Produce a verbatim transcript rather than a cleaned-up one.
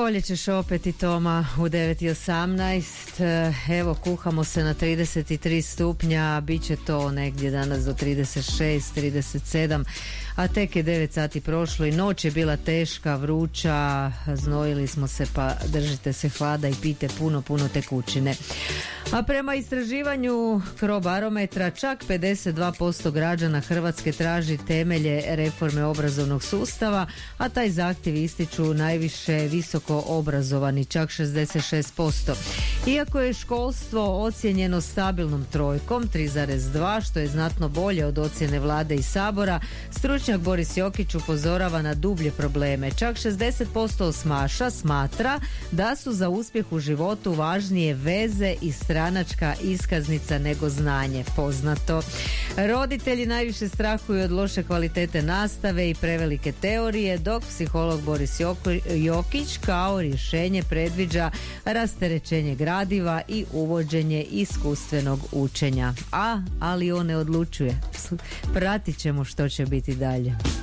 Bolje ćeš opet i Toma u devet i osamnaest. Evo, kuhamo se na trideset tri stupnja, bit će to negdje danas do trideset šest, trideset sedam, a tek je devet sati prošlo i noć je bila teška, vruća, znojili smo se, pa držite se hlada i pijte puno, puno tekućine. A prema istraživanju Crobarometra, čak pedeset dva posto građana Hrvatske traži temelje reforme obrazovnog sustava, a taj zahtjev ističu najviše visoko obrazovani, čak šezdeset šest posto. Iako je školstvo ocijenjeno stabilnom trojkom, tri zarez dva, što je znatno bolje od ocjene vlade i Sabora, stručnjak Boris Jokić upozorava na dublje probleme. Čak šezdeset posto osmaša smatra da su za uspjeh u životu važnije veze i stranačka iskaznica nego znanje, poznato. Roditelji najviše strahuju od loše kvalitete nastave i prevelike teorije, dok psiholog Boris Jokić kao rješenje predviđa rasterećenje gradiva i uvođenje iskustvenog učenja. A, ali on ne odlučuje. Pratit ćemo što će biti dalje.